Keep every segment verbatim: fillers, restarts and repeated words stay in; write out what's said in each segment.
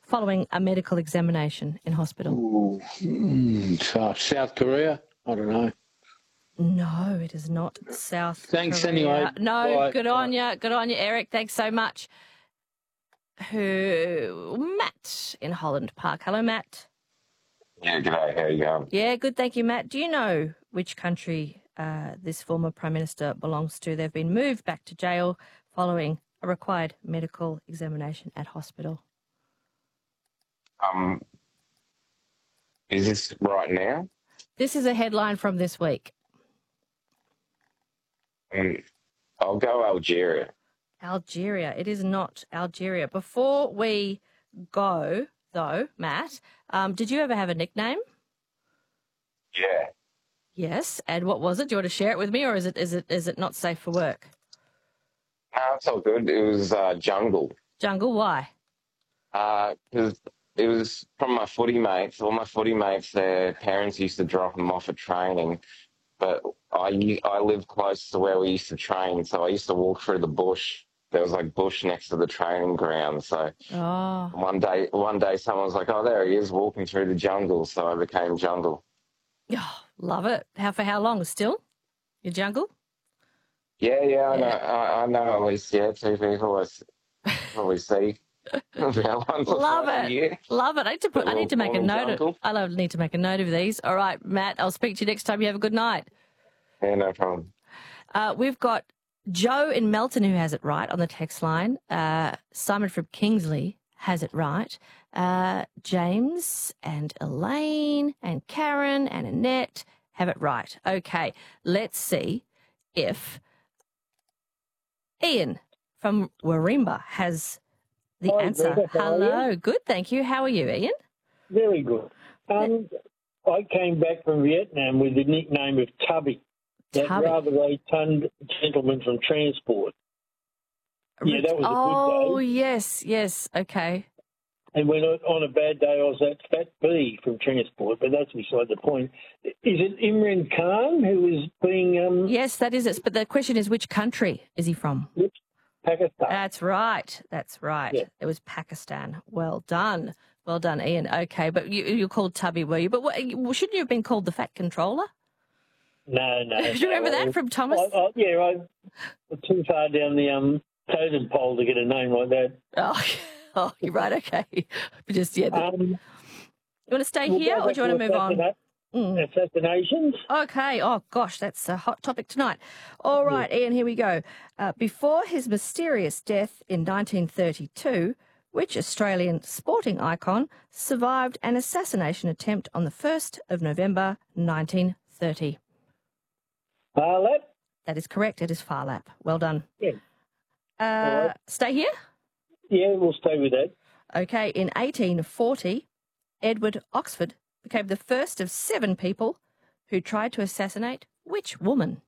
following a medical examination in hospital? Ooh, mm, so- South Korea? I don't know. No, it is not South Thanks Korea. anyway. No, Bye. good on Bye. you. Good on you, Eric. Thanks so much. Who? Matt in Holland Park. Hello, Matt. Yeah, g'day. How you going? Yeah, good. Thank you, Matt. Do you know which country uh, this former Prime Minister belongs to? They've been moved back to jail following a required medical examination at hospital. Um, is this right now? This is a headline from this week. Um, I'll go Algeria. Algeria. It is not Algeria. Before we go, though, Matt, um, did you ever have a nickname? Yeah. Yes. And what was it? Do you want to share it with me, or is it is it is it not safe for work? No, it's all good. It was uh, Jungle. Jungle. Why? Because it was from my footy mates. All my footy mates, their parents used to drop them off at training. But I, u- I live close to where we used to train, so I used to walk through the bush. There was like bush next to the training ground. So Oh, one day, one day, someone was like, "Oh, there he is, walking through the jungle." So I became Jungle. oh love it. How for how long? Still, your Jungle? Yeah, yeah, I know. Yeah. I, I know at least yeah, two people I s- probably see about once or Love twice a it. year. Love it. I need to put. I need to make a Morning note. Of, jungle. I love- need to make a note of these. All right, Matt. I'll speak to you next time. You have a good night. Yeah, no problem. Uh, we've got Joe in Melton who has it right on the text line. Uh, Simon from Kingsley has it right. Uh, James and Elaine and Karen and Annette have it right. Okay, let's see if Ian from Warimba has the Hi, answer. Greta, how are you? Hello, good, thank you. How are you, Ian? Very good. Um, I came back from Vietnam with the nickname of Tubby, that Tubby. rather rotund gentleman from transport. Yeah, that was a oh, good day. yes, yes, okay. And when I- on a bad day, I was that Fat B from transport, but that's beside the point. Is it Imran Khan who is being um, Yes, that is it. But the question is, which country is he from? Pakistan? That's right. That's right. Yeah. It was Pakistan. Well done. Well done, Ian. Okay, but you, you're called Tubby, were you? But what, well, shouldn't you have been called the Fat Controller? No, no. Do you remember no. that from Thomas? I, I, yeah, I was too far down the um, totem pole to get a name like that. Oh, oh, you're right. Okay. Just, yeah. the- Um, you want to stay we'll here go or back do you want to move on? assassina- Mm. Assassinations. Okay. Oh, gosh, that's a hot topic tonight. All right, Ian, here we go. Uh, before his mysterious death in nineteen thirty-two, which Australian sporting icon survived an assassination attempt on the first of November nineteen thirty? Harlap? That is correct. It is Farlap. Well done. Yeah. Uh, All right. Stay here? Yeah, we'll stay with that. Okay. In eighteen forty, Edward Oxford became the first of seven people who tried to assassinate which woman?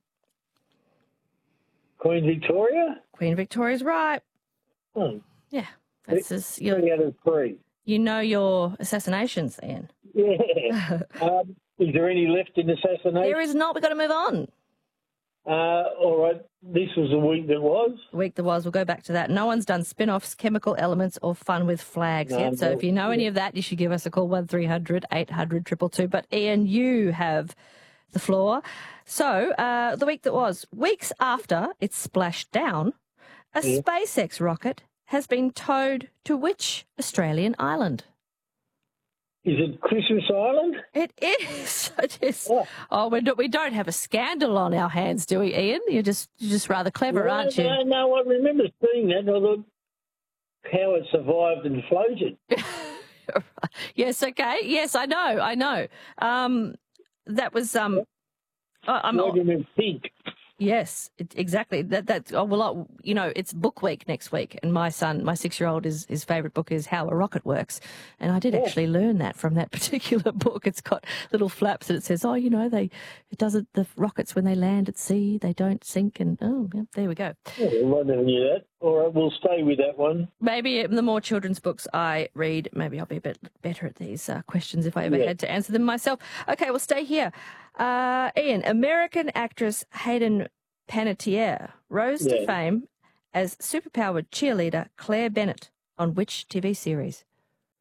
Queen Victoria? Queen Victoria's right. Hmm. Yeah. That's just, you, Three out of three. you know your assassinations, Ian. Yeah. um, is there any left in assassination? There is not. We've got to move on. Uh, all right. This was the week that was. The week there was, we'll go back to that. No one's done spin-offs, chemical elements or fun with flags No, yet. So no. if you know any of that, you should give us a call, one three hundred eight hundred two two two. But Ian, you have the floor. So uh, the week that was, weeks after it splashed down, a Yeah. SpaceX rocket has been towed to which Australian island? Is it Christmas Island? It is. It is. Oh. Oh, we don't, we don't have a scandal on our hands, do we, Ian? You're just you're just rather clever, no, aren't you? No, no, I remember seeing that. And I thought how it survived and floated. Yes, okay. Yes, I know, I know. Um, that was um, I, I'm Why didn't it sink? yes, it, exactly. That that oh, well, I, you know, it's book week next week, and my son, my six-year-old, is his favourite book is How a Rocket Works, and I did Yeah. actually learn that from that particular book. It's got little flaps, and it says, oh, you know, they it doesn't the rockets when they land at sea, they don't sink, and oh, yeah, there we go. Oh, well, I never knew that. All right, we'll stay with that one. Maybe the more children's books I read, maybe I'll be a bit better at these uh, questions if I ever Yeah. had to answer them myself. Okay, we'll stay here. Uh, Ian, American actress Hayden Panettiere rose to Yeah. fame as superpowered cheerleader Claire Bennett on which T V series?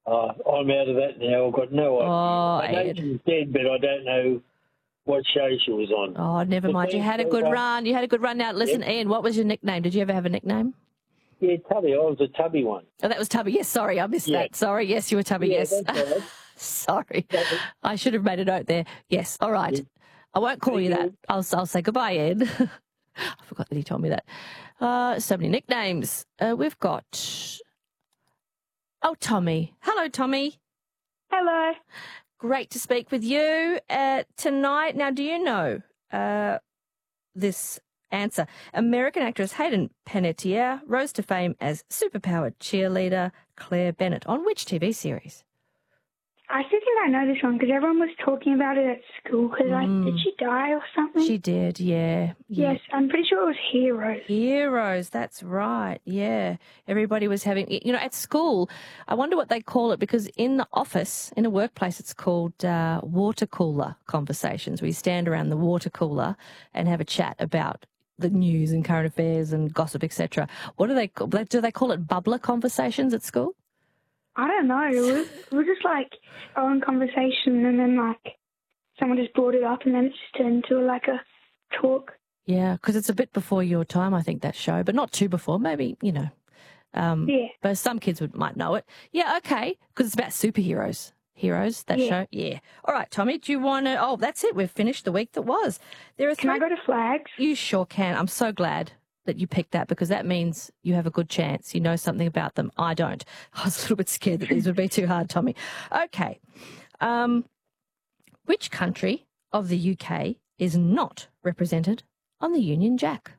Uh, I'm out of that now. I've got no idea. Oh, I know Ed. she's dead, but I don't know what show she was on. Oh, never But mind. You thanks, had a good Eva. run. You had a good run. Now, listen, Yep. Ian, what was your nickname? Did you ever have a nickname? Yeah, Tubby. I was a Tubby one. Oh, that was Tubby. Yes, sorry, I missed Yeah. that. Sorry. Yes, you were Tubby. Yeah, yes. that's all right. Sorry. That was- I should have made a note there. Yes. All right. Yeah. I won't call Very you that. good. I'll, I'll say goodbye, Ed. I forgot that he told me that. Uh, so many nicknames. Uh, we've got... Oh, Tommy. Hello, Tommy. Hello. Great to speak with you uh, tonight. Now, do you know uh, this answer? American actress Hayden Panettiere rose to fame as superpowered cheerleader Claire Bennett on which T V series? I still think I know this one because everyone was talking about it at school. Because Mm. did she die or something? She did, yeah. yeah. Yes, I'm pretty sure it was Heroes. Heroes, that's right. Yeah. Everybody was having, you know, at school, I wonder what they call it because in the office, in a workplace, it's called uh, water cooler conversations. We stand around the water cooler and have a chat about the news and current affairs and gossip, et cetera. What do they call, do they call it bubbler conversations at school? I don't know. It was, it was just like a long conversation, and then like someone just brought it up, and then it just turned into like a talk. Yeah, because it's a bit before your time, I think, that show, but not too before. Maybe, you know. Um, Yeah. But some kids would might know it. Yeah, okay, because it's about superheroes. Heroes, that Yeah. show? Yeah. All right, Tommy, do you want to... Oh, that's it. We've finished the week that was. There are Can I three... go to flags? You sure can. I'm so glad that you picked that because that means you have a good chance. You know something about them. I don't. I was a little bit scared that these would be too hard, Tommy. Okay. Um, which country of the U K is not represented on the Union Jack?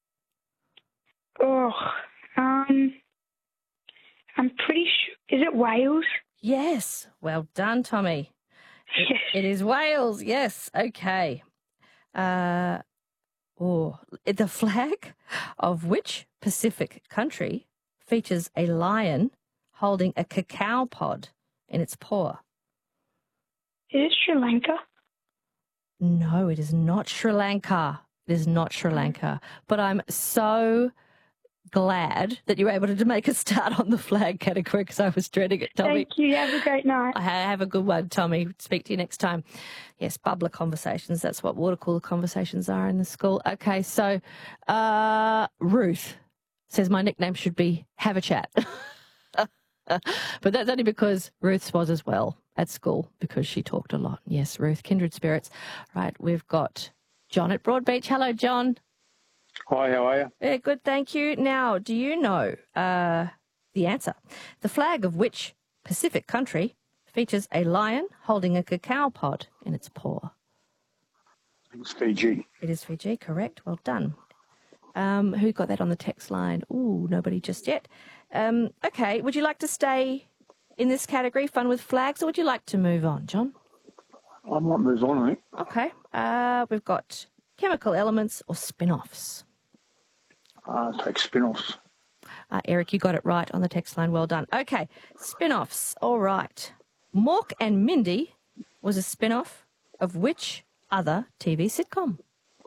Oh, um, I'm pretty sure. Is it Wales? Yes. Well done, Tommy. It, Yes. it is Wales. Yes. Okay. Uh, oh, the flag of which Pacific country features a lion holding a cacao pod in its paw? Is it Sri Lanka? No, it is not Sri Lanka. It is not Sri Lanka. But I'm so glad that you were able to make a start on the flag category because I was dreading it, Tommy. Thank you. Have a great night. I ha- have a good one, Tommy. Speak to you next time. Yes, bubbler conversations. That's what water cooler conversations are in the school. Okay, so uh, Ruth says my nickname should be Have a Chat. But that's only because Ruth's was as well at school because she talked a lot. Yes, Ruth, kindred spirits. Right, we've got John at Broadbeach. Hello, John. Hi, how are you? Yeah, good, thank you. Now, do you know uh, the answer? The flag of which Pacific country features a lion holding a cacao pod in its paw? It's Fiji. It is Fiji, correct. Well done. Um, who got that on the text line? Ooh, nobody just yet. Um, okay, would you like to stay in this category, fun with flags, or would you like to move on, John? I might move on, I think. Okay, uh, we've got chemical elements or spin-offs. Uh, take spin-offs. Uh, Eric, you got it right on the text line. Well done. Okay, spin-offs. All right. Mork and Mindy was a spin-off of which other T V sitcom?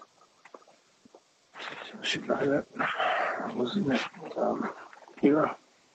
I should know that. Wasn't it? Um, Hero.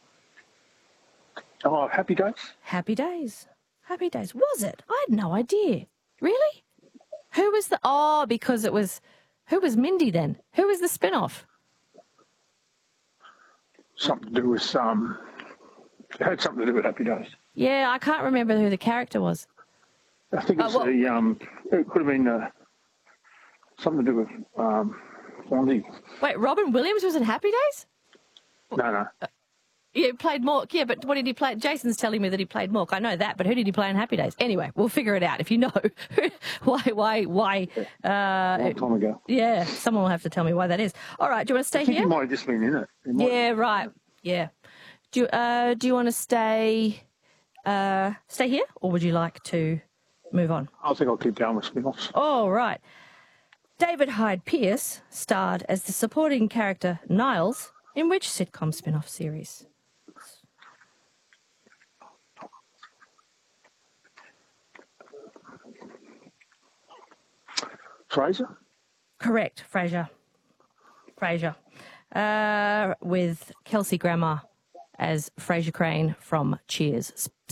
Oh, Happy Days? Happy Days. Happy Days. Was it? I had no idea. Really? Who was the... Oh, because it was... Who was Mindy then? Who was the spin-off? Something to do with, um, it had something to do with Happy Days. Yeah, I can't remember who the character was. I think Oh, it's well- the, um, it could have been uh, something to do with, um, Fonzie. Wait, Robin Williams was in Happy Days? No, no. Yeah, he played Mork. Yeah, but what did he play? Jason's telling me that he played Mork. I know that, but who did he play in Happy Days? Anyway, we'll figure it out. If you know why, why, why. Uh, Long time ago. yeah, someone will have to tell me why that is. All right, do you want to stay I think here? he might have just been in it. He might- Yeah, right. Yeah. Do you, uh, do you want to stay uh, stay here, or would you like to move on? I think I'll keep going with spin-offs. All right. David Hyde Pierce starred as the supporting character Niles in which sitcom spin-off series? Fraser? Correct, Frasier. Frasier. Uh, with Kelsey Grammer as Frasier Crane from Cheers.